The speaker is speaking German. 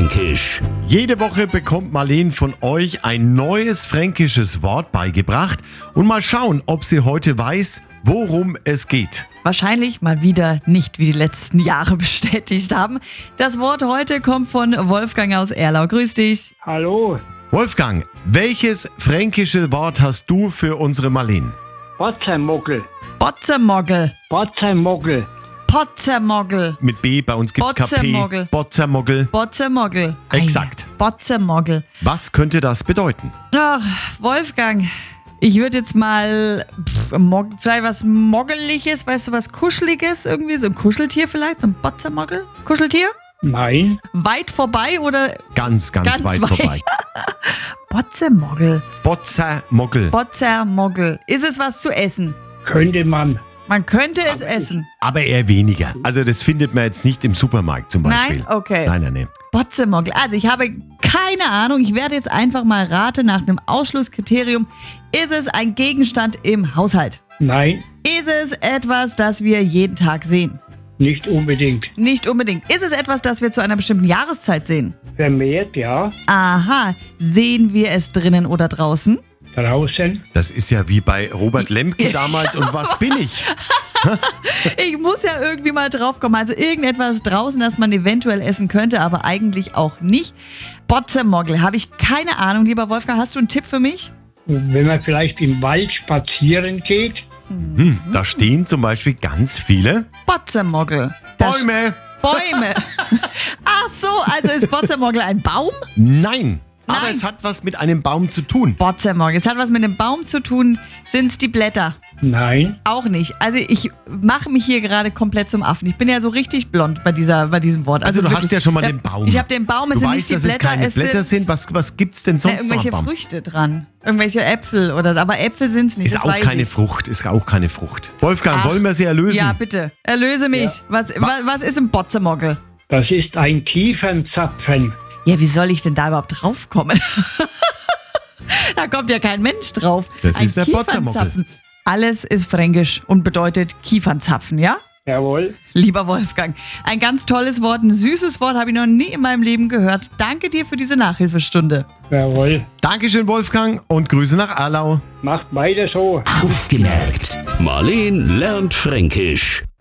Fränkisch. Jede Woche bekommt Marleen von euch ein neues fränkisches Wort beigebracht und mal schauen, ob sie heute weiß, worum es geht. Wahrscheinlich mal wieder nicht, wie die letzten Jahre bestätigt haben. Das Wort heute kommt von Wolfgang aus Erlau. Grüß dich. Hallo, Wolfgang, welches fränkische Wort hast du für unsere Marleen? Potzermogel. Botzermogel. Potzermogel. Potzermogel. Mit B, bei uns gibt's Botzermogel. KP. Botzermogel. Botzermogel. Exakt. Botzermogel. Was könnte das bedeuten? Ach, Wolfgang, ich würde jetzt mal vielleicht was Moggeliges, weißt du, was Kuscheliges irgendwie, so ein Kuscheltier vielleicht, so ein Botzermogel? Kuscheltier? Nein, Weit vorbei oder Ganz Ganz weit weit. vorbei. Botzermogel? Botzermogel. Botzermogel. Ist es was zu essen? könnte man. Man könnte es essen. Aber eher weniger. Also das findet man jetzt nicht im Supermarkt zum Beispiel. Nein? Okay. Nein. Botzermogel. Also ich habe keine Ahnung. Ich werde jetzt einfach mal raten nach einem Ausschlusskriterium. Ist es ein Gegenstand im Haushalt? Nein, Ist es etwas, das wir jeden Tag sehen? nicht unbedingt. Nicht unbedingt. Ist es etwas, das wir zu einer bestimmten Jahreszeit sehen? Vermehrt, ja. Aha. Sehen wir es drinnen oder draußen? Draußen. Das ist ja wie bei Robert Lemke damals. Und was bin ich? Ich muss ja irgendwie mal drauf kommen. Also irgendetwas draußen, das man eventuell essen könnte, aber eigentlich auch nicht. Botzermogel, habe ich keine Ahnung. Lieber Wolfgang, hast du einen Tipp für mich? Wenn man vielleicht im Wald spazieren geht. Da stehen zum Beispiel ganz viele Botzermogel. Bäume. Bäume. Ach so, also ist Botzermogel ein Baum? Nein. Aber Nein. es hat was mit einem Baum zu tun. Botzermogel. Es hat was mit dem Baum zu tun. Sind es die Blätter? Nein, Auch nicht. Also ich mache mich hier gerade komplett zum Affen. Ich bin ja so richtig blond bei diesem Wort. Also du wirklich, hast ja schon mal den Baum. Ich habe den Baum, es Du sind weißt, nicht die dass es Blätter. keine Blätter sind. Was gibt's denn sonst noch irgendwelche am Baum? Früchte dran. Irgendwelche Äpfel oder so. Aber Äpfel sind es nicht. Ist das auch weiß keine ich. Frucht. Ist auch keine Frucht. Wolfgang, Ach, wollen wir sie erlösen? Ja, bitte. Erlöse mich. Was ist ein Botzermogel? das ist ein Kiefernzapfen. Ja, wie soll ich denn da überhaupt draufkommen? Da kommt ja kein Mensch drauf. Das Ein ist der Botzermogel. Kiefernzapfen. Alles ist fränkisch und bedeutet Kiefernzapfen, ja? Jawohl. Lieber Wolfgang, ein ganz tolles Wort, ein süßes Wort, habe ich noch nie in meinem Leben gehört. Danke dir für diese Nachhilfestunde. Jawohl. Dankeschön, Wolfgang, und Grüße nach Erlau. Macht weiter so. Aufgemerkt. Marleen lernt Fränkisch.